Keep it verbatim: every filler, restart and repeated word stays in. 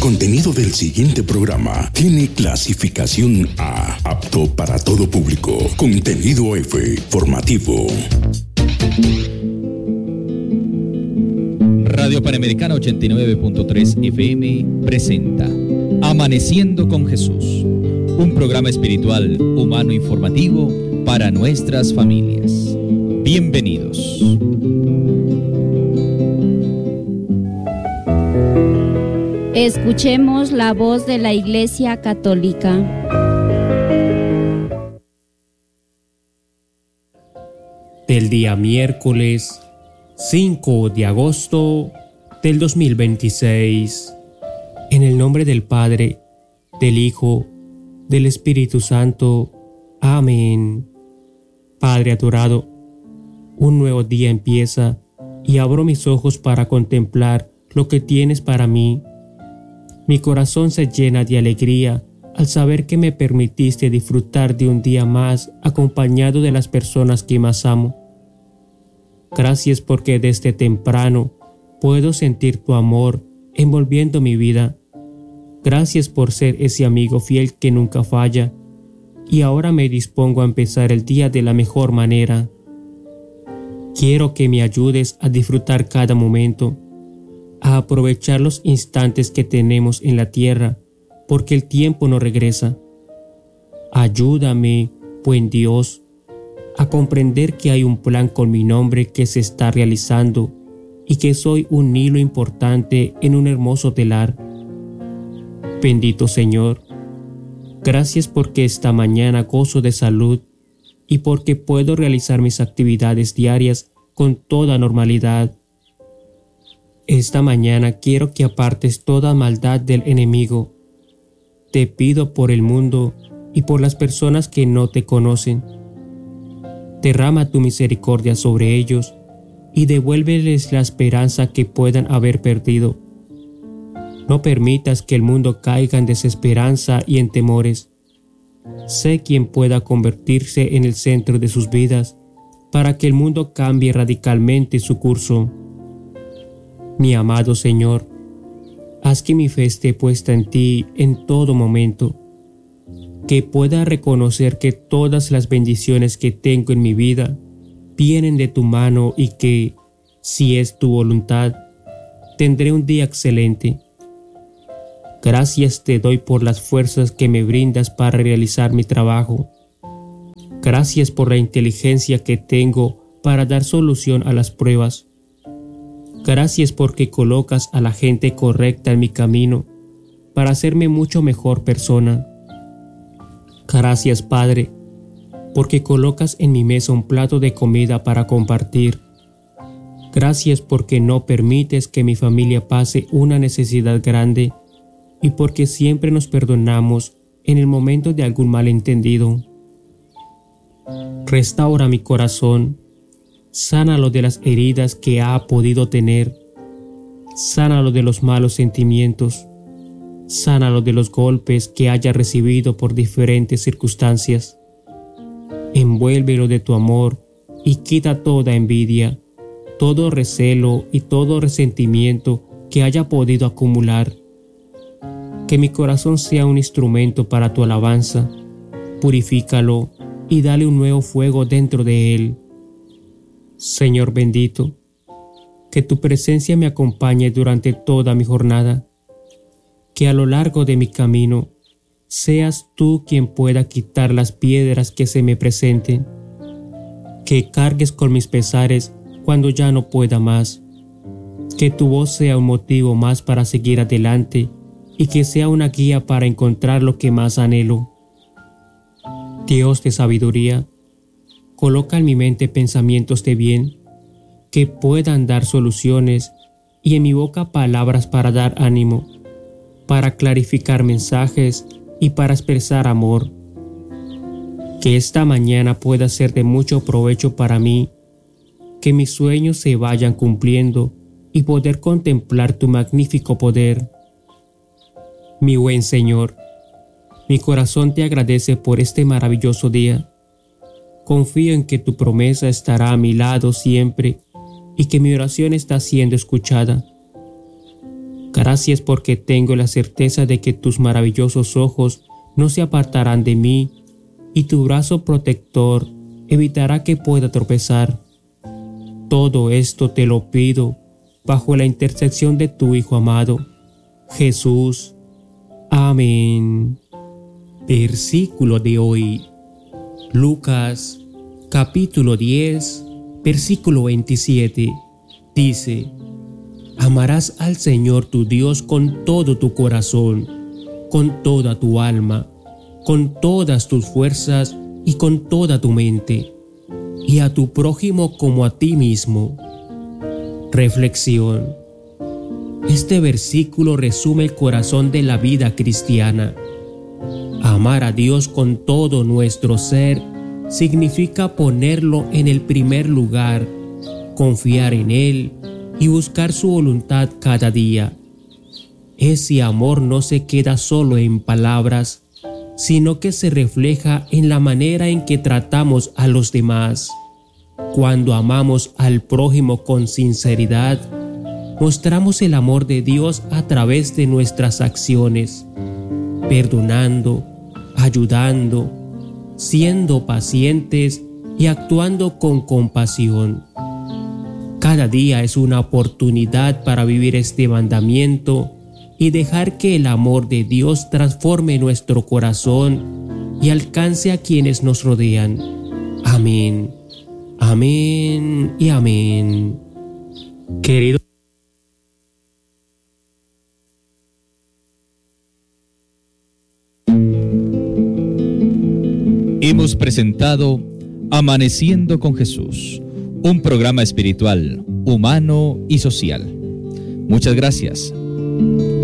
contenido del siguiente programa tiene clasificación A, apto para todo público. Contenido F, formativo. Radio Panamericana ochenta y nueve punto tres F M presenta Amaneciendo con Jesús, un programa espiritual, humano, informativo para nuestras familias. Bienvenidos. Escuchemos la voz de la Iglesia Católica. Del día miércoles cinco de agosto del dos mil veintiséis. En el nombre del Padre, del Hijo, del Espíritu Santo. Amén. Padre adorado, un nuevo día empieza y abro mis ojos para contemplar lo que tienes para mí. Mi corazón se llena de alegría al saber que me permitiste disfrutar de un día más acompañado de las personas que más amo. Gracias porque desde temprano puedo sentir tu amor envolviendo mi vida. Gracias por ser ese amigo fiel que nunca falla. Y ahora me dispongo a empezar el día de la mejor manera. Quiero que me ayudes a disfrutar cada momento, a aprovechar los instantes que tenemos en la tierra, porque el tiempo no regresa. Ayúdame, buen Dios, a comprender que hay un plan con mi nombre que se está realizando y que soy un hilo importante en un hermoso telar. Bendito Señor, gracias porque esta mañana gozo de salud y porque puedo realizar mis actividades diarias con toda normalidad. Esta mañana quiero que apartes toda maldad del enemigo. Te pido por el mundo y por las personas que no te conocen. Derrama tu misericordia sobre ellos y devuélveles la esperanza que puedan haber perdido. No permitas que el mundo caiga en desesperanza y en temores. Sé quien pueda convertirse en el centro de sus vidas para que el mundo cambie radicalmente su curso. Mi amado Señor, haz que mi fe esté puesta en ti en todo momento, que pueda reconocer que todas las bendiciones que tengo en mi vida vienen de tu mano y que, si es tu voluntad, tendré un día excelente. Gracias te doy por las fuerzas que me brindas para realizar mi trabajo. Gracias por la inteligencia que tengo para dar solución a las pruebas. Gracias porque colocas a la gente correcta en mi camino para hacerme mucho mejor persona. Gracias, Padre, porque colocas en mi mesa un plato de comida para compartir. Gracias porque no permites que mi familia pase una necesidad grande y porque siempre nos perdonamos en el momento de algún malentendido. Restaura mi corazón, sánalo de las heridas que ha podido tener, sánalo de los malos sentimientos, sánalo de los golpes que haya recibido por diferentes circunstancias. Envuélvelo de tu amor y quita toda envidia, todo recelo y todo resentimiento que haya podido acumular. Que mi corazón sea un instrumento para tu alabanza. Purifícalo y dale un nuevo fuego dentro de él. Señor bendito, que tu presencia me acompañe durante toda mi jornada. Que a lo largo de mi camino seas tú quien pueda quitar las piedras que se me presenten. Que cargues con mis pesares cuando ya no pueda más. Que tu voz sea un motivo más para seguir adelante y que sea una guía para encontrar lo que más anhelo. Dios de sabiduría, coloca en mi mente pensamientos de bien, que puedan dar soluciones, y en mi boca palabras para dar ánimo, para clarificar mensajes y para expresar amor. Que esta mañana pueda ser de mucho provecho para mí, que mis sueños se vayan cumpliendo y poder contemplar tu magnífico poder. Mi buen Señor, mi corazón te agradece por este maravilloso día. Confío en que tu promesa estará a mi lado siempre y que mi oración está siendo escuchada. Gracias porque tengo la certeza de que tus maravillosos ojos no se apartarán de mí y tu brazo protector evitará que pueda tropezar. Todo esto te lo pido bajo la intercesión de tu Hijo amado, Jesús. Amén. Versículo de hoy. Lucas, capítulo diez, versículo veintisiete. Dice: amarás al Señor tu Dios con todo tu corazón, con toda tu alma, con todas tus fuerzas y con toda tu mente, y a tu prójimo como a ti mismo. Reflexión. Este versículo resume el corazón de la vida cristiana. Amar a Dios con todo nuestro ser significa ponerlo en el primer lugar, confiar en Él y buscar su voluntad cada día. Ese amor no se queda solo en palabras, sino que se refleja en la manera en que tratamos a los demás. Cuando amamos al prójimo con sinceridad, mostramos el amor de Dios a través de nuestras acciones, perdonando, ayudando, siendo pacientes y actuando con compasión. Cada día es una oportunidad para vivir este mandamiento y dejar que el amor de Dios transforme nuestro corazón y alcance a quienes nos rodean. Amén. Amén y amén. Querido Hemos presentado Amaneciendo con Jesús, un programa espiritual, humano y social. Muchas gracias